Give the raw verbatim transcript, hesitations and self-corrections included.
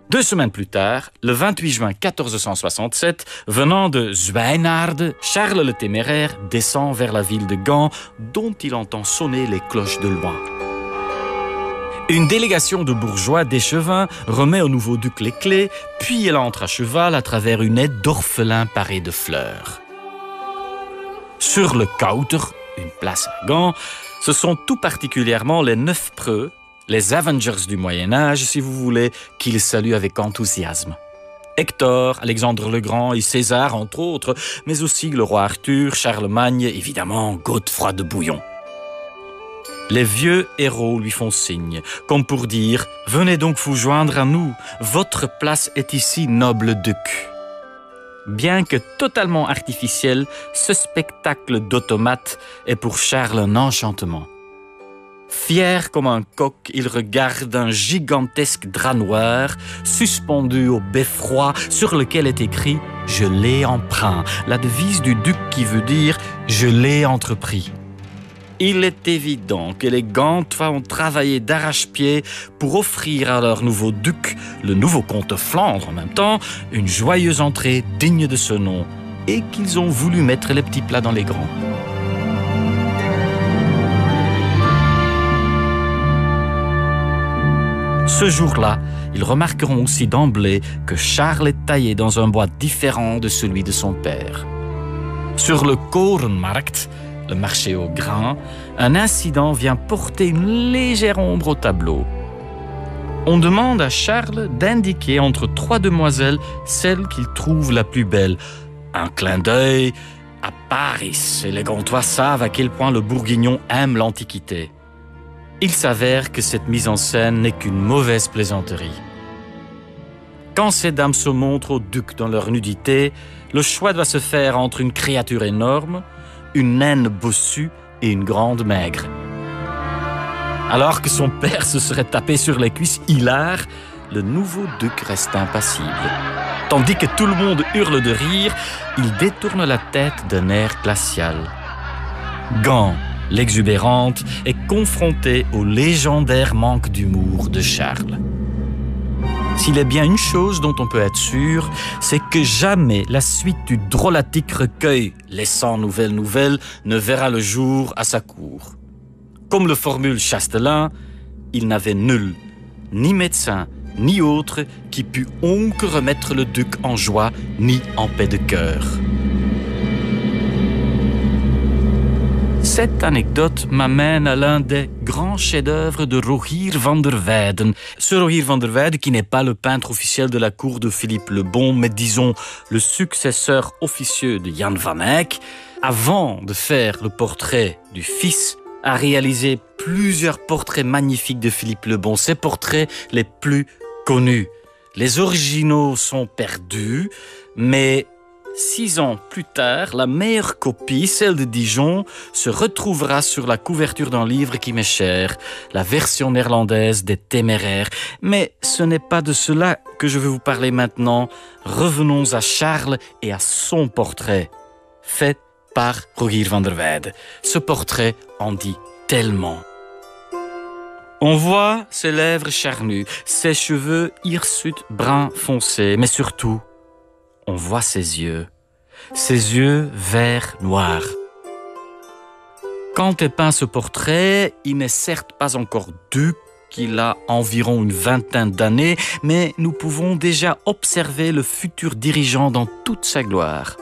Deux semaines plus tard, le vingt-huit juin mille quatre cent soixante-sept, venant de Zwijnaarden, Charles le Téméraire descend vers la ville de Gand, dont il entend sonner les cloches de loin. Une délégation de bourgeois d'échevins remet au nouveau duc les clés, puis elle entre à cheval à travers une aide d'orphelins parée de fleurs. Sur le Kouter, une place à Gand, ce sont tout particulièrement les neuf preux, les Avengers du Moyen-Âge, si vous voulez, qu'il salue avec enthousiasme. Hector, Alexandre le Grand et César, entre autres, mais aussi le roi Arthur, Charlemagne, évidemment, Godefroy de Bouillon. Les vieux héros lui font signe, comme pour dire « Venez donc vous joindre à nous, votre place est ici, noble duc ». Bien que totalement artificiel, ce spectacle d'automates est pour Charles un enchantement. Fier comme un coq, il regarde un gigantesque drap noir suspendu au beffroi sur lequel est écrit « Je l'ai emprunt », la devise du duc qui veut dire « Je l'ai entrepris ». Il est évident que les Gantois ont travaillé d'arrache-pied pour offrir à leur nouveau duc, le nouveau comte de Flandre en même temps, une joyeuse entrée digne de ce nom, et qu'ils ont voulu mettre les petits plats dans les grands. Ce jour-là, ils remarqueront aussi d'emblée que Charles est taillé dans un bois différent de celui de son père. Sur le Korenmarkt, le marché au grain, un incident vient porter une légère ombre au tableau. On demande à Charles d'indiquer entre trois demoiselles celle qu'il trouve la plus belle. Un clin d'œil à Paris, et les Gantois savent à quel point le Bourguignon aime l'Antiquité. Il s'avère que cette mise en scène n'est qu'une mauvaise plaisanterie. Quand ces dames se montrent au duc dans leur nudité, le choix doit se faire entre une créature énorme, une naine bossue et une grande maigre. Alors que son père se serait tapé sur les cuisses hilar, le nouveau duc reste impassible. Tandis que tout le monde hurle de rire, il détourne la tête d'un air glacial. Gand, l'exubérante, est confrontée au légendaire manque d'humour de Charles. S'il est bien une chose dont on peut être sûr, c'est que jamais la suite du drôlatique recueil « Les cent nouvelles nouvelles » ne verra le jour à sa cour. Comme le formule Chastelain, il n'avait nul, ni médecin, ni autre, qui pût onque remettre le duc en joie, ni en paix de cœur. Cette anecdote m'amène à l'un des grands chefs-d'œuvre de Rogier van der Weyden. Ce Rogier van der Weyden qui n'est pas le peintre officiel de la cour de Philippe le Bon, mais disons le successeur officieux de Jan van Eyck, avant de faire le portrait du fils, a réalisé plusieurs portraits magnifiques de Philippe le Bon, ses portraits les plus connus. Les originaux sont perdus, mais Six ans plus tard, la meilleure copie, celle de Dijon, se retrouvera sur la couverture d'un livre qui m'est cher, la version néerlandaise des Téméraires. Mais ce n'est pas de cela que je veux vous parler maintenant. Revenons à Charles et à son portrait, fait par Rogier van der Weyden. Ce portrait en dit tellement. On voit ses lèvres charnues, ses cheveux hirsutes bruns foncés, mais surtout, on voit ses yeux, ses yeux vert noir. Quand est peint ce portrait, il n'est certes pas encore duc, il a environ une vingtaine d'années, mais nous pouvons déjà observer le futur dirigeant dans toute sa gloire.